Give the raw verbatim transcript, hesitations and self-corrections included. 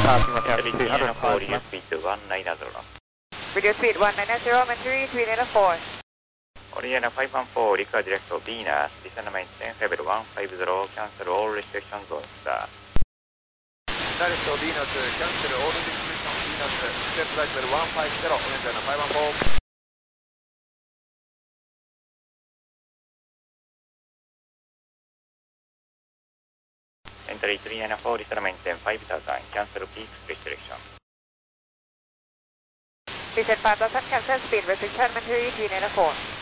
passing on Entry three hundred four, five. radio speed one nine zero. Radio speed one nine zero, Mercury three nine four. Oriana five one four, require direct to Venus, descend maintenance level one five zero, cancel all restriction zones, sir. Direct to Venus, cancel all restriction Venus, step flight level one five zero, Oriana five one four. Entry three nine four, descend maintenance five thousand, cancel peak restriction. Descend five thousand, cancel speed restriction, Mercury three nine four.